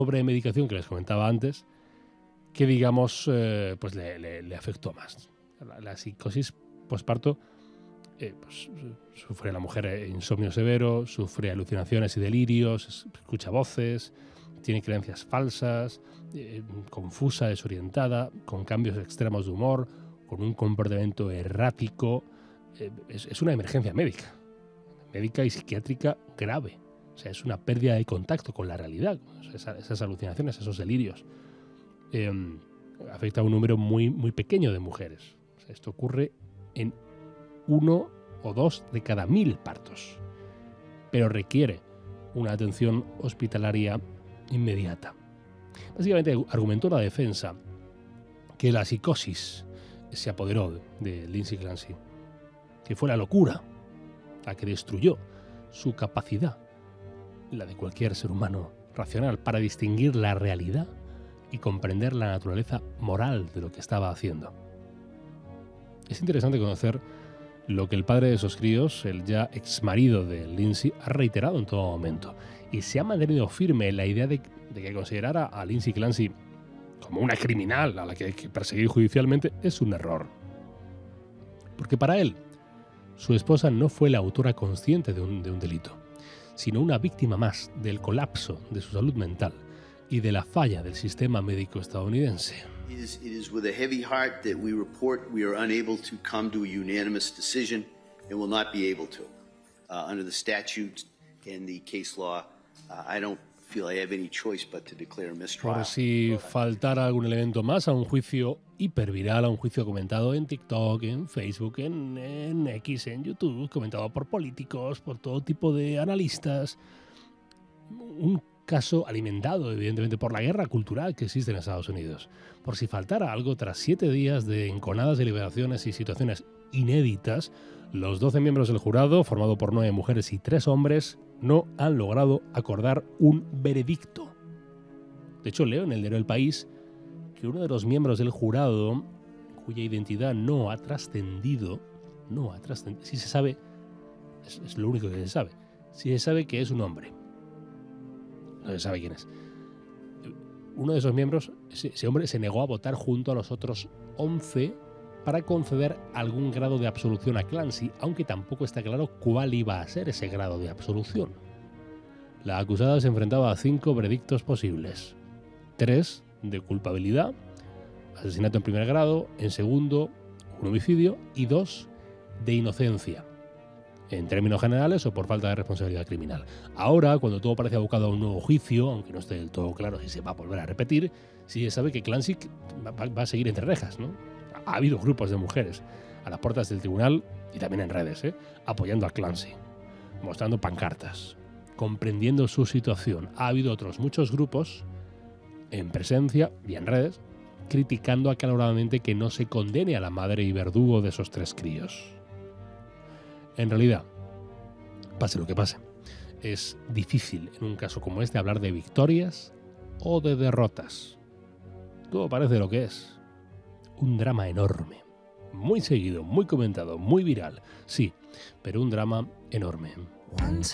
sobremedicación que les comentaba antes, que digamos, pues le afectó más. La psicosis posparto, pues, sufre la mujer insomnio severo, sufre alucinaciones y delirios, escucha voces, tiene creencias falsas, confusa, desorientada, con cambios extremos de humor, con un comportamiento errático. Es una emergencia médica y psiquiátrica grave. O sea, es una pérdida de contacto con la realidad, esas alucinaciones, esos delirios. Afecta a un número muy, muy pequeño de mujeres. O sea, esto ocurre en 1 o 2 de cada 1000 partos, pero requiere una atención hospitalaria inmediata. Básicamente argumentó la defensa que la psicosis se apoderó de Lindsay Clancy, que fue la locura la que destruyó su capacidad, la de cualquier ser humano racional, para distinguir la realidad y comprender la naturaleza moral de lo que estaba haciendo. Es interesante conocer lo que el padre de esos críos, el ya exmarido de Lindsay, ha reiterado en todo momento, y se ha mantenido firme en la idea de que considerar a Lindsay Clancy como una criminal a la que hay que perseguir judicialmente es un error. Porque para él, su esposa no fue la autora consciente de un delito, sino una víctima más del colapso de su salud mental y de la falla del sistema médico estadounidense. It is with a heavy heart that we report we are unable to come to a unanimous decision and will not be able to. Under the statute and the case law, I don't feel I have any choice but to declare mistrial. Por si faltara algún elemento más a un juicio hiperviral, a un juicio comentado en TikTok, en Facebook, en X, en YouTube, comentado por políticos, por todo tipo de analistas. Un caso alimentado, evidentemente, por la guerra cultural que existe en Estados Unidos. Por si faltara algo, tras 7 días de enconadas deliberaciones y situaciones inéditas, los 12 miembros del jurado, formado por 9 mujeres y 3 hombres, no han logrado acordar un veredicto. De hecho, leo en el diario El País que uno de los miembros del jurado, cuya identidad no ha trascendido, sí se sabe, es lo único que se sabe, sí se sabe que es un hombre. No se sabe quién es. Uno de esos miembros, ese hombre, se negó a votar junto a los otros 11 para conceder algún grado de absolución a Clancy, aunque tampoco está claro cuál iba a ser ese grado de absolución. La acusada se enfrentaba a 5 veredictos posibles: 3 de culpabilidad, asesinato en primer grado, en segundo, un homicidio, y 2 de inocencia, en términos generales o por falta de responsabilidad criminal. Ahora, cuando todo parece abocado a un nuevo juicio, aunque no esté del todo claro si se va a volver a repetir, sí se sabe que Clancy va a seguir entre rejas, ¿no? Ha habido grupos de mujeres a las puertas del tribunal y también en redes, apoyando a Clancy, mostrando pancartas, comprendiendo su situación. Ha habido otros muchos grupos en presencia y en redes criticando acaloradamente que no se condene a la madre y verdugo de esos 3 críos. En realidad, pase lo que pase, es difícil en un caso como este hablar de victorias o de derrotas. Todo parece lo que es: un drama enorme, muy seguido, muy comentado, muy viral, sí, pero un drama enorme.